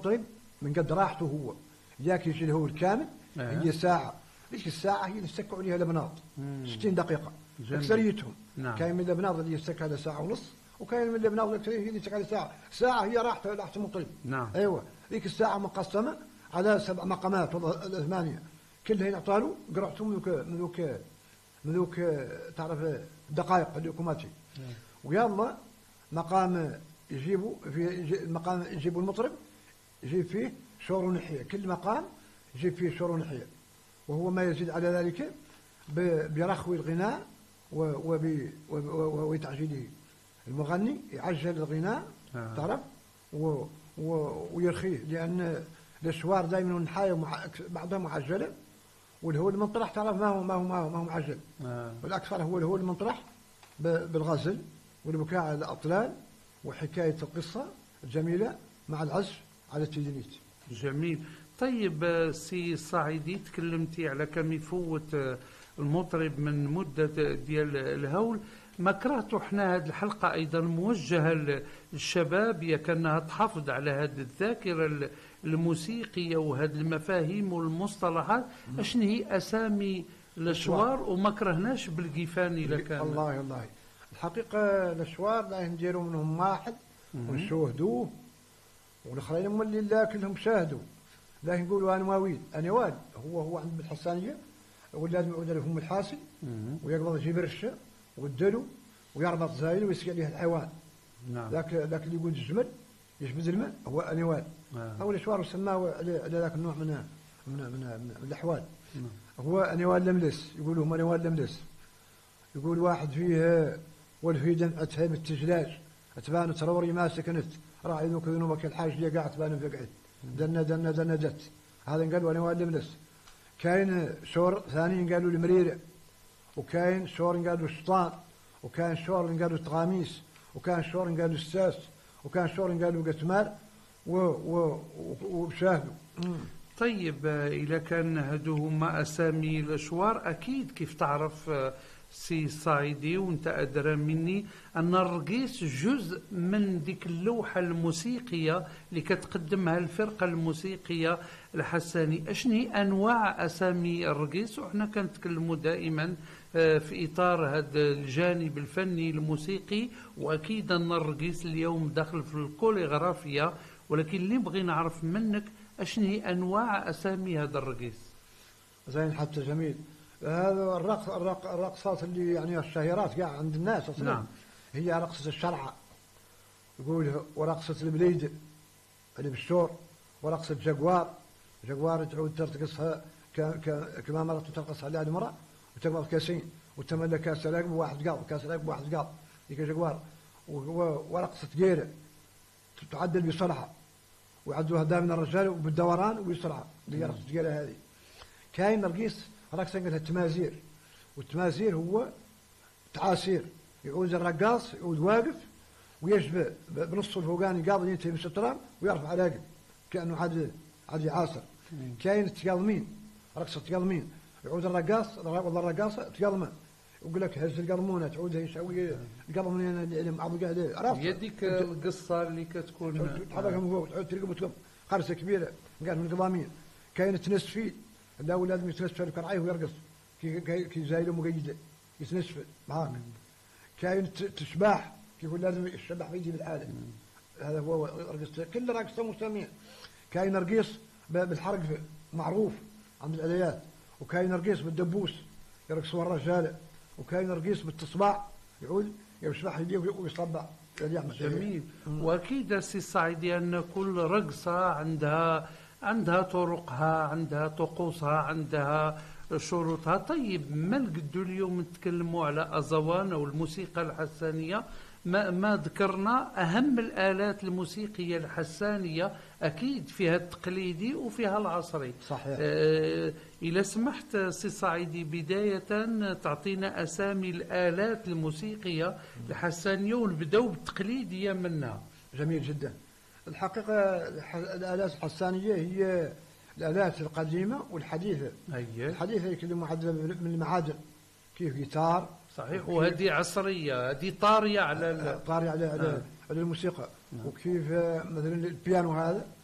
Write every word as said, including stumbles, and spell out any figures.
المطرب من قد راحته هو ياك يجي هو الكامل. آه. هي ساعة، ليش الساعة هي اللي يستكوا عليها البناط ستين دقيقة أكثريتهم. نعم. كاين من البناط اللي يستك على ساعة ونص، وكاين من البناط اللي يستك على ساعة. ساعة هي راحت راحة المطرب. نعم. أيوة، ذيك الساعة مقسمة على سبع مقامات ولا ثمانية، كلها يعطالو قرعتهم من ذوك من ذوك من ذوك تعرف دقائق الحكوماتي. ويلا مقام يجيبوا في مقام يجيبوا المطرب يجيب فيه شور ونحية، كل مقام يجيب فيه شور ونحية، وهو ما يزيد على ذلك برخو الغناء وبتعجيله. المغني يعجل الغناء آه. تعرف و ويرخيه، لأن الأشوار دائما والنحاية بعضها معجلة، والهو المنطرح تعرف ما هو ما هو ما هو, ما هو معجل. آه. والأكثر هو الهو المنطرح بالغزل والبكاء على الأطلال وحكاية القصة الجميلة مع العزف على التدريس. جميل. طيب سي صاعدي، تكلمتي على كم يفوت المطرب من مدة ديال الهول. ما كرهتوا احنا هذه الحلقة أيضا موجهة للشباب، يا كأنها تحافظ على هذه الذاكرة الموسيقية وهذه المفاهيم والمصطلحات. اشن هي أسامي الأشوار وما كرهناش بالقيفاني لكان. الله الله الحقيقة الأشوار لا نديروا منهم واحد ونشوهدوه، والآخرين هم اللي لا كلهم شاهدوا. لا نقولوا أنواويل أنوال، هو هو عند الحسانية ولازم يعود لهم الحاسي ويقبض يجيب رشة والدلو ويربط زايل ويسقي عليه الحيوان. نعم. ذاك ذاك اللي يقول الجمل يجبد الماء هو أنوال. نعم. أو الأشوار سماه على ذاك النوع من من من, من الأحوال. نعم. هو أنوال لملس، يقولوا هم أنوال لملس. يقول واحد فيه والفيدن أتهب التجلاج أتبان تروري ما سكنت راعي ذوك ذنوبك الحاج اللي قاعد تبان فقعت دنا دنا دنا جت. هذا قالوا أنوال لملس. كاين شور ثاني قالوا المريرة، وكاين شور قالوا الشطان، وكاين شور قالوا التغاميس، وكان شور قالوا الساس، وكان شور قالوا قتمار وشاهدوا. طيب إذا كان هادو هما أسامي الأشوار، أكيد كيف تعرف سي صاعدي وانت أدرى مني أن الرقيص جزء من ديك اللوحة الموسيقية اللي كتقدمها الفرقة الموسيقية الحساني. أشني أنواع أسامي الرقيص؟ وإحنا كنتكلموا دائما في إطار هذا الجانب الفني الموسيقي، وأكيد أن الرقيص اليوم داخل في الكوليغرافيا، ولكن اللي بغي نعرف منك أشني أنواع أسامي هذا الرقيص؟ زين حتى جميل. هذا الرقص الرقصات اللي يعني الشهيرات قاع عند الناس اصلا. نعم. هي رقصة الشرعة يقول، ورقصة البليد اللي بالشور، ورقصة جاكوار. جاكوار تعود ترقصها كما مرت ترقص عليها المرأة وتقبض كاسين وتملى كاس راقب واحد قاض كاس راقب واحد قاض ديك جاكوار. ورقصة قيرة تعدل بسرعة ويعدوها دائما الرجال وبالدوران وبسرعة. اللي رقصة قيرة هذه. كاين رقيص رقصة قالها التمازير، والتمازير هو تعاسير، يعود الرقاص يعود واقف ويشبه بنص الفوقاني قاضي ينتهي بالسترام ويرفع راقب كأنه عاد عاد يعاصر. كاين التقالمين، رقصة التقالمين، يعود الرقاص والله الرقاصة تقالمه يقول لك هز القلمونه تعود يسوي القلمونه اللي معبقه عليه. عرفت يديك القصه اللي كتكون تحركها من فوق تعود ترقب وتقف خرسه كبيره قال من القضامين. كاين التنسفيل لا لازم يتنسفل كرعيه ويرقص كي كي زايله مقيده يتنسفل معاك. كاين تشباح يقول لازم الشبح يجي بالحاله. هذا هو رقص كل رقصه مسميه. كاين رقيص بالحرق معروف عند الاليات، وكاين رقيص بالدبوس يرقصوا الرجال، وكاين رقيص بالتصباع يعود يشبح يديه ويصبع. جميل. واكيد سي صاعدي ان كل رقصه عندها عندها طرقها، عندها طقوسها، عندها شروطها. طيب ما نقدروا اليوم نتكلموا على أزوان أو الموسيقى الحسانية؟ ما, ما ذكرنا أهم الآلات الموسيقية الحسانية، أكيد فيها التقليدي وفيها العصري. صحيح. آه إذا سمحت سي صاعدي بداية تعطينا أسامي الآلات الموسيقية الحسانية ونبدأوا بالتقليدية منها. جميل جدا. الحقيقة الآلات الحسانية هي الآلات القديمة والحديثة. أيه. الحديثة يكلموا عدد من المعادن كيف جيتار. صحيح. وهذه عصرية، هذه طارية على طارية على, على, آه. على الموسيقى. نعم. وكيف مثلا البيانو هذا